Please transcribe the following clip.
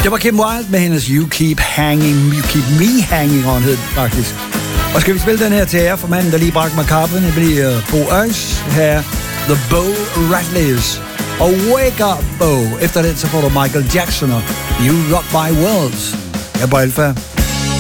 Det var Kim Wilde med hendes You Keep Me Hanging On, hed det faktisk. Og skal vi spille den her til ære for manden, der lige bragte mig kaffen? Det bliver Bo Øs her, The Bo Radleys. Og Wake Up Bo. Efter det så får du Michael Jackson og You Rock My World. Jeg er på Alpha.